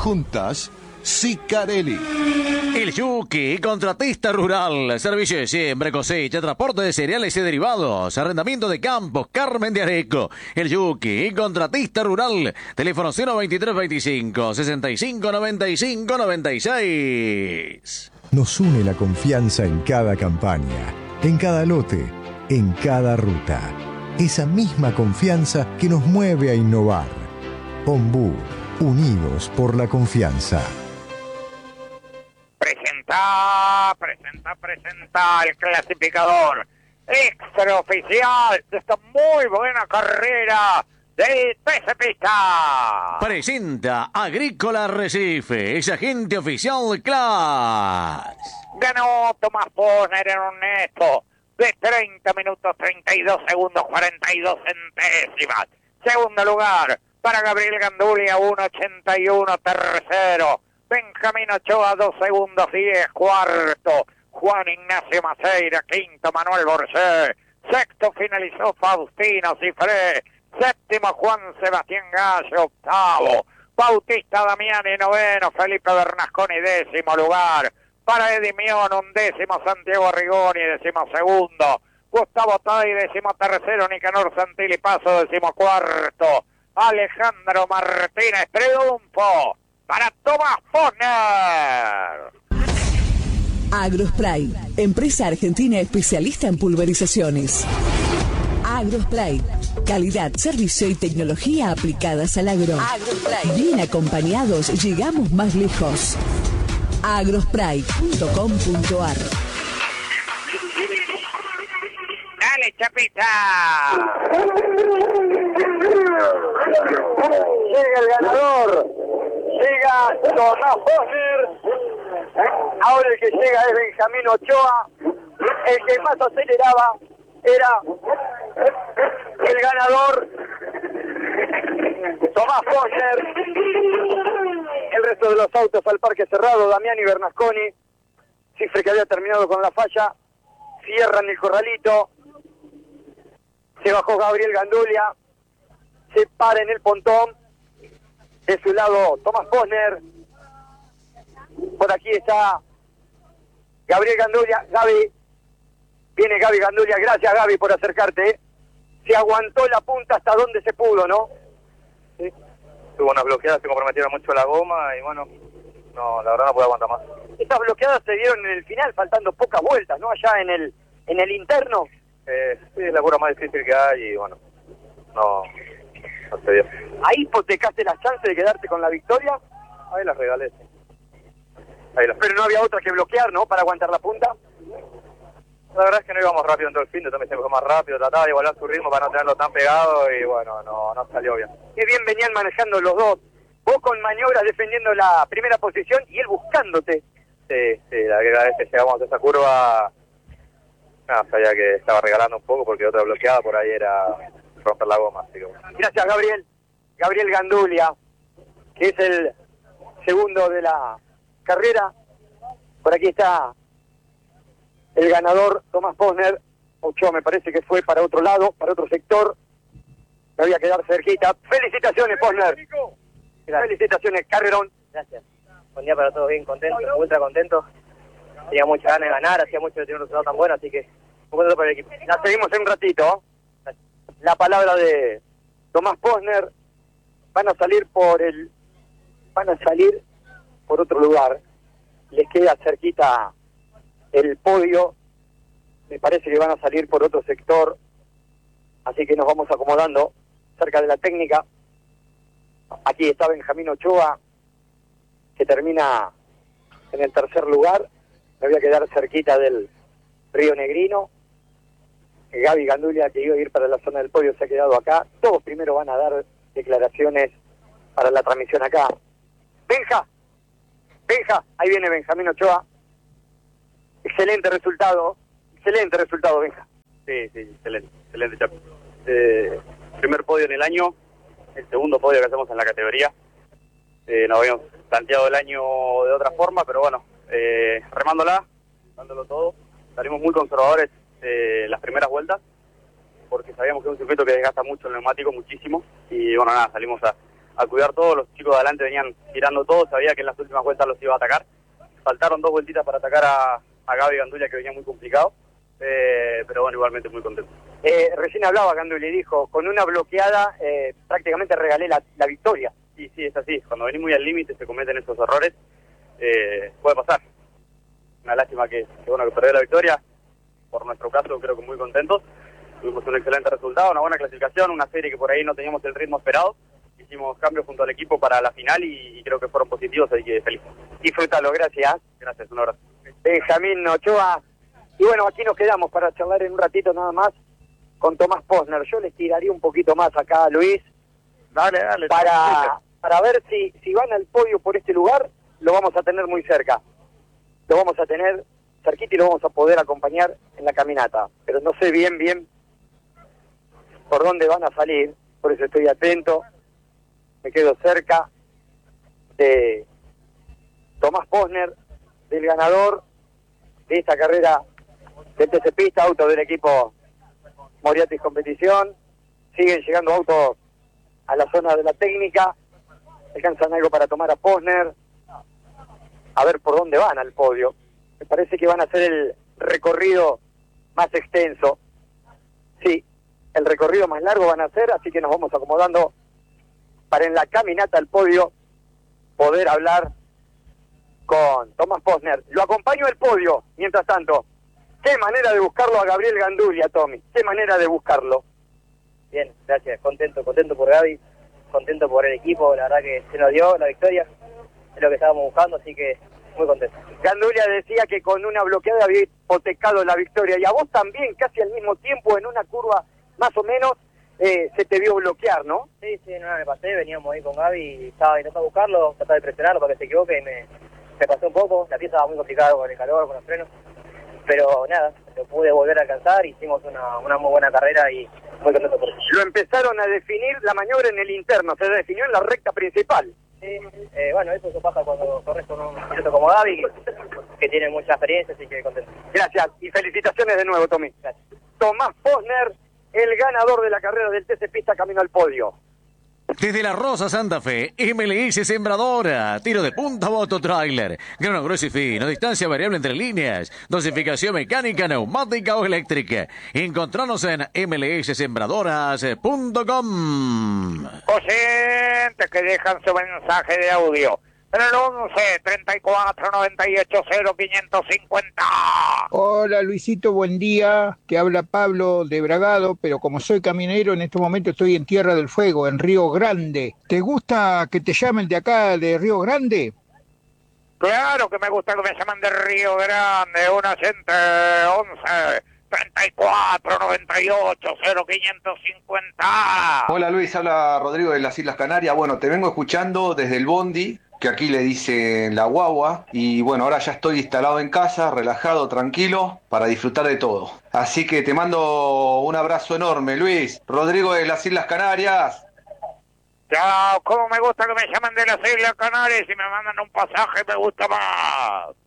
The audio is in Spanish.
Juntas Sicarelli. El Yuki, contratista rural, servicio de siembra, cosecha, transporte de cereales y derivados, arrendamiento de campos, Carmen de Areco. El Yuki, contratista rural, teléfono 02325 65 95 96. Nos une la confianza en cada campaña, en cada lote, en cada ruta. Esa misma confianza que nos mueve a innovar. Ombú, unidos por la confianza. Presenta el clasificador extraoficial de esta muy buena carrera del TC Pista. Presenta Agrícola Recife, es agente oficial Class. Ganó Tomás Posner en un neto de 30 minutos 32 segundos 42 centésimas. Segundo lugar para Gabriel Gandulia, 1.81. Tercero Benjamín Ochoa, 2 segundos 10. Cuarto Juan Ignacio Maceira. Quinto Manuel Borcé. Sexto finalizó Faustino Cifré. Séptimo Juan Sebastián Gallo. Octavo Bautista Damiani. Noveno Felipe Bernasconi. Décimo lugar para Edimión. 11º Santiago Rigoni. 12º Gustavo Tai. 13º Nicanor Santilli Paso. 14º Alejandro Martínez. Triunfo para Tomás Posner. Agrospray, empresa argentina especialista en pulverizaciones. Agrospray, calidad, servicio y tecnología aplicadas al agro. Agrospray. Bien acompañados, llegamos más lejos. Agrospray.com.ar. Dale, Chapita. Llega el ganador. Llega Tomás Posner. Ahora el que llega es Benjamín Ochoa. El que más aceleraba era el ganador Tomás Posner. El resto de los autos al parque cerrado, Damiani Bernasconi. Cifre que había terminado con la falla. Cierran el corralito. Se bajó Gabriel Gandulia. Se para en el pontón. De su lado Tomás Posner. Por aquí está Gabriel Gandulia. Gaby. Viene Gaby Gandulia. Gracias, Gaby, por acercarte. Se aguantó la punta hasta donde se pudo, ¿no? Sí. Tuvo unas bloqueadas que comprometieron mucho la goma y bueno, no, la verdad no pude aguantar más. Estas bloqueadas se dieron en el final, faltando pocas vueltas, ¿no? Allá en el interno. Sí, es la curva más difícil que hay y bueno, no se dio. ¿Ahí hipotecaste las chances de quedarte con la victoria? Ahí las regalé, sí. Pero no había otra que bloquear, ¿no? Para aguantar la punta. La verdad es que no íbamos rápido en todo el fin, entonces siempre fue más rápido, trataba de igualar su ritmo para no tenerlo tan pegado y bueno, no salió bien. Qué bien venían manejando los dos. Vos con maniobras defendiendo la primera posición y él buscándote. Sí, la que cada vez que llegamos a esa curva, sabía que estaba regalando un poco porque otra bloqueada por ahí era romper la goma. Así que bueno. Gracias, Gabriel. Gabriel Gandulia, que es el segundo de la carrera. Por aquí está el ganador, Tomás Posner. Ochoa me parece que fue para otro lado, para otro sector. Me voy a quedar cerquita. Felicitaciones, Posner. Gracias. Felicitaciones, Carrerón. Gracias. Buen día para todos, bien contentos, ultra contentos. Tenía muchas ganas de ganar, hacía mucho que tenía un resultado tan bueno, así que muy contento por el equipo. La seguimos en un ratito. La palabra de Tomás Posner. Van a salir por otro lugar. Les queda cerquita el podio. Me parece que van a salir por otro sector. Así que nos vamos acomodando cerca de la técnica. Aquí está Benjamín Ochoa, que termina en el tercer lugar. Me voy a quedar cerquita del Río Negrino. Gaby Gandulia, que iba a ir para la zona del podio, se ha quedado acá. Todos primero van a dar declaraciones para la transmisión acá. Benja, ahí viene Benjamín Ochoa. Excelente resultado, Benja. Sí, excelente, Chapo. Primer podio en el año, el segundo podio que hacemos en la categoría. Nos habíamos planteado el año de otra forma, pero bueno, remándola, dándolo todo. Salimos muy conservadores las primeras vueltas, porque sabíamos que es un circuito que desgasta mucho el neumático, muchísimo. Y bueno, salimos a a cuidar todo. Los chicos de adelante venían tirando todo, sabía que en las últimas vueltas los iba a atacar. Faltaron 2 vueltitas para atacar a Gaby Gandulia, que venía muy complicado, pero bueno, igualmente muy contento. Recién hablaba Gandulia y dijo, con una bloqueada prácticamente regalé la victoria. Sí, es así, cuando venís muy al límite se cometen esos errores, puede pasar. Una lástima que perdió la victoria. Por nuestro caso creo que muy contentos, tuvimos un excelente resultado, una buena clasificación, una serie que por ahí no teníamos el ritmo esperado, hicimos cambios junto al equipo para la final y creo que fueron positivos, así que feliz. Disfrútalo, gracias. Gracias, un abrazo. Benjamín Ochoa, y bueno, aquí nos quedamos para charlar en un ratito nada más con Tomás Posner. Yo les tiraría un poquito más acá a Luis, Dale. para ver si van al podio por este lugar, lo vamos a tener muy cerca. Lo vamos a tener cerquita y lo vamos a poder acompañar en la caminata. Pero no sé bien por dónde van a salir, por eso estoy atento. Me quedo cerca de Tomás Posner, del ganador de esta carrera del TC Pista, auto del equipo Moriatis Competición. Siguen llegando autos a la zona de la técnica, alcanzan algo para tomar a Posner, a ver por dónde van al podio. Me parece que van a hacer el recorrido más extenso. Sí, el recorrido más largo van a hacer, así que nos vamos acomodando para en la caminata al podio poder hablar con Tomás Posner. Lo acompaño al podio, mientras tanto. Qué manera de buscarlo a Gabriel Gandulia, Tommy. Qué manera de buscarlo. Bien, gracias. Contento por Gaby, contento por el equipo. La verdad que se nos dio la victoria. Es lo que estábamos buscando, así que muy contento. Gandulia decía que con una bloqueada había hipotecado la victoria. Y a vos también, casi al mismo tiempo, en una curva más o menos, se te vio bloquear, ¿no? Sí, no, me pasé. Veníamos ahí con Gaby y estaba intentando buscarlo, trataba de presionarlo para que se equivoque y me pasé un poco. La pieza estaba muy complicada con el calor, con los frenos. Pero nada, lo pude volver a alcanzar, hicimos una muy buena carrera y muy contento por eso. Lo empezaron a definir la maniobra en el interno, se definió en la recta principal. Sí, bueno, eso pasa cuando corres con un piloto como Gaby, que tiene mucha experiencia, así que contento. Gracias, y felicitaciones de nuevo, Tommy. Gracias. Tomás Posner, el ganador de la carrera del TC Pista, camino al podio. Desde La Rosa, Santa Fe, MLS Sembradora, tiro de punta, mototrailer, grano grueso y fino, distancia variable entre líneas, dosificación mecánica, neumática o eléctrica. Encontranos en mlssembradoras.com. Oyentes que dejan su mensaje de audio en el 11-34-98-0550. Hola Luisito, buen día. Te habla Pablo de Bragado, pero como soy caminero en este momento estoy en Tierra del Fuego, en Río Grande. ¿Te gusta que te llamen de acá, de Río Grande? Claro que me gusta que me llaman de Río Grande, un oyente 11-34-98-0550. Hola Luis, habla Rodrigo de las Islas Canarias. Bueno, te vengo escuchando desde el bondi, que aquí le dicen la guagua, y bueno, ahora ya estoy instalado en casa, relajado, tranquilo, para disfrutar de todo. Así que te mando un abrazo enorme, Luis. Rodrigo de las Islas Canarias. Chao, cómo me gusta que me llamen de las Islas Canarias y me mandan un pasaje, me gusta más.